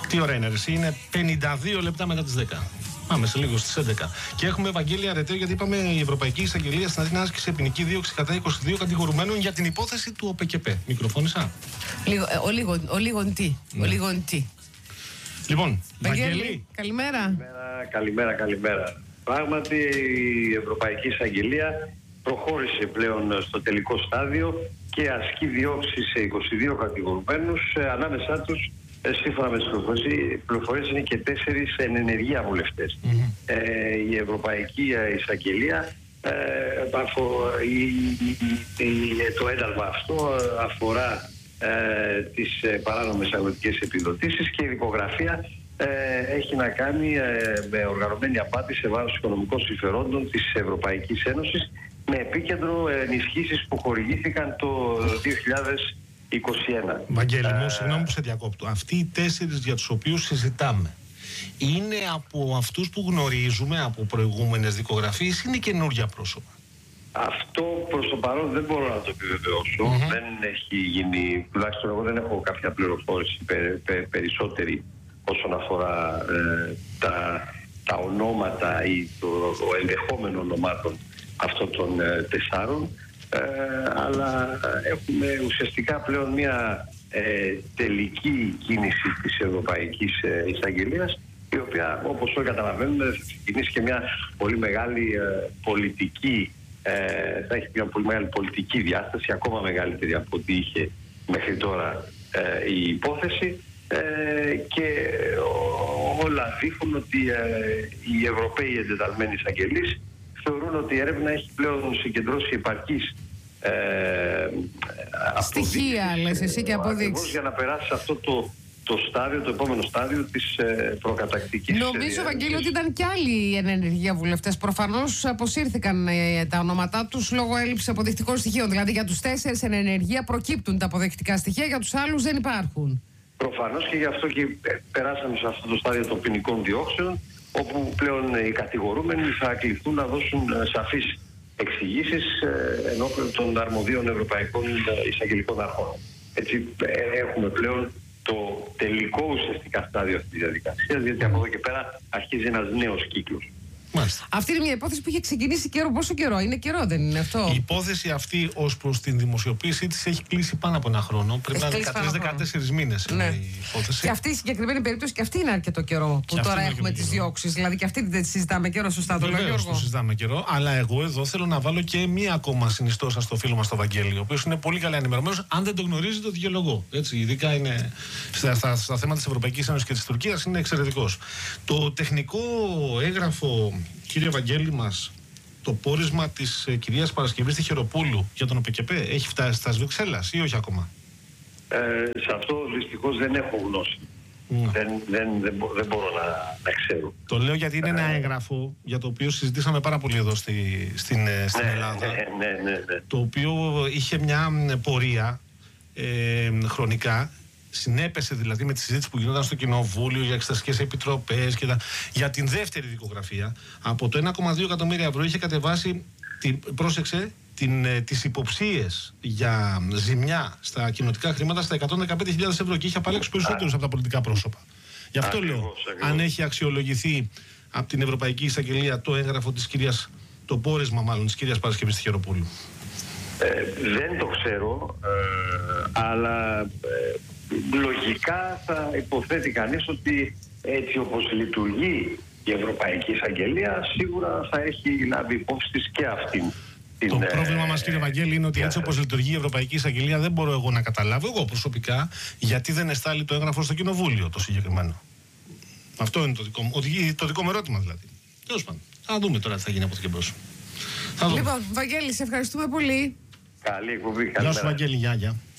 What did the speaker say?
Τι ώρα είναι, εσύ? Είναι 52 λεπτά μετά τις 10. Πάμε σε λίγο στις 11. Και έχουμε Ευαγγέλη Αρετέο, γιατί είπαμε η Ευρωπαϊκή Εισαγγελία στην Αθήνα άσκησε ποινική δίωξη κατά 22 κατηγορουμένων για την υπόθεση του ΟΠΕΚΕΠΕ. Μικροφώνησα. Ο Λιγοντή. Λοιπόν, Ευαγγέλη. Καλημέρα. Καλημέρα. Πράγματι η Ευρωπαϊκή Εισαγγελία προχώρησε πλέον στο τελικό στάδιο και ασκεί διώξη σε 22 κατηγορουμένους, ανάμεσά τους, σύμφωνα με τις πληροφορίες, είναι και 4 εν ενεργεία βουλευτές. Η Ευρωπαϊκή Εισαγγελία, το ένταλμα αυτό αφορά τις παράνομες αγροτικές επιδοτήσεις, και η δικογραφία έχει να κάνει με οργανωμένη απάτη σε βάρος οικονομικών συμφερόντων της Ευρωπαϊκής Ένωσης, με επίκεντρο ενισχύσεις που χορηγήθηκαν το 2021. Βαγγέλη μου, συγγνώμη που σε διακόπτω. Αυτοί οι 4 για τους οποίους συζητάμε είναι από αυτούς που γνωρίζουμε από προηγούμενες δικογραφίες, είναι καινούργια πρόσωπα? Αυτό προς το παρόν δεν μπορώ να το επιβεβαιώσω. Δεν έχει γίνει, τουλάχιστον εγώ δεν έχω κάποια πληροφόρηση περισσότερη όσον αφορά τα ονόματα ή το ενδεχόμενο ονομάτων αυτών των 4, αλλά έχουμε ουσιαστικά πλέον μια τελική κίνηση της Ευρωπαϊκής Εισαγγελίας, η οποία, όπως όλοι καταλαβαίνουμε, θα ξεκινήσει και μια πολύ μεγάλη πολιτική, θα έχει μια πολύ μεγάλη πολιτική διάσταση, ακόμα μεγαλύτερη από ό,τι είχε μέχρι τώρα η υπόθεση, και όλα δείχνουν ότι οι Ευρωπαίοι εντεταλμένοι εισαγγελείς θεωρούν ότι η έρευνα έχει πλέον συγκεντρώσει επαρκείς στοιχεία, λες εσύ, και αποδείξεις, για να περάσει σε αυτό το στάδιο, το επόμενο στάδιο της προκατακτικής. Νομίζω, Βαγγέλη, ότι ήταν κι άλλοι εν ενεργεία βουλευτές. Προφανώς αποσύρθηκαν τα ονόματά τους λόγω έλλειψης αποδεικτικών στοιχείων. Δηλαδή για τους 4 εν ενεργεία προκύπτουν τα αποδεικτικά στοιχεία, για τους άλλους δεν υπάρχουν. Προφανώς, και γι' αυτό και περάσαμε σε αυτό το στάδιο των ποινικών διώξεων, όπου πλέον οι κατηγορούμενοι θα κληθούν να δώσουν σαφείς εξηγήσεις ενώπιον των αρμοδίων ευρωπαϊκών εισαγγελικών αρχών. Έτσι έχουμε πλέον το τελικό ουσιαστικά στάδιο αυτής της διαδικασίας, διότι από εδώ και πέρα αρχίζει ένας νέος κύκλος. Μάλιστα. Αυτή είναι μια υπόθεση που είχε ξεκινήσει καιρό. Πόσο καιρό? Είναι καιρό, δεν είναι αυτό? Η υπόθεση αυτή, ως προς την δημοσιοποίησή της, έχει κλείσει πάνω από ένα χρόνο. Πρέπει να είναι 13-14 μήνες η υπόθεση. Και αυτή η συγκεκριμένη περίπτωση, και αυτή είναι αρκετό καιρό που τώρα έχουμε τις διώξεις. Δηλαδή και αυτή δεν τη συζητάμε καιρό, σωστά το λέω? Βεβαίως το συζητάμε καιρό, αλλά εγώ εδώ θέλω να βάλω και μία ακόμα συνιστόσα στο φίλο μας τον Βαγγέλη, ο οποίος είναι πολύ καλά ενημερωμένος. Αν δεν το γνωρίζει, το δικαιολογώ. Έτσι, ειδικά είναι στα θέματα της Ευρωπαϊκής Ένωσης και της Τουρκίας, είναι εξαιρετικός. Το τεχνικό έγγραφο, κύριε Βαγγέλη μας, το πόρισμα της κυρίας Παρασκευής Τυχεροπούλου για τον ΟΠΕΚΕΠΕ, έχει φτάσει στα Βρυξέλλες ή όχι ακόμα? Σε αυτό δυστυχώς δεν έχω γνώση. Δεν μπορώ να ξέρω. Το λέω γιατί είναι ένα έγγραφο για το οποίο συζητήσαμε πάρα πολύ εδώ στην Ελλάδα. Ναι. Το οποίο είχε μια πορεία χρονικά. Συνέπεσε δηλαδή με τη συζήτηση που γινόταν στο Κοινοβούλιο για εξεταστικές επιτροπές και για την δεύτερη δικογραφία. Από το 1,2 εκατομμύρια ευρώ είχε κατεβάσει, τις υποψίες για ζημιά στα κοινοτικά χρήματα στα 115.000 ευρώ, και είχε απαλέξει περισσότερους από τα πολιτικά πρόσωπα. Γι' αυτό λέω, αν έχει αξιολογηθεί από την Ευρωπαϊκή Εισαγγελία το έγγραφο της κυρίας, το πόρισμα μάλλον της κυρίας Παρασκευής Τυχεροπούλου. Δεν το ξέρω, αλλά λογικά θα υποθέτει κανείς ότι έτσι όπως λειτουργεί η Ευρωπαϊκή Εισαγγελία, σίγουρα θα έχει λάβει υπόψη της και αυτήν. Το πρόβλημα μας, κύριε Βαγγέλη, είναι ότι έτσι όπως λειτουργεί η Ευρωπαϊκή Εισαγγελία, δεν μπορώ εγώ να καταλάβω, εγώ προσωπικά, γιατί δεν εστάλει το έγγραφο στο Κοινοβούλιο το συγκεκριμένο. Αυτό είναι το δικό μου ερώτημα δηλαδή. Τέλος πάντων, θα δούμε τώρα τι θα γίνει από εδώ και μπρος. Λοιπόν, Βαγγέλη, σε ευχαριστούμε πολύ. Καλή εκπομπή. Γεια σου, Βαγγέλη, γεια.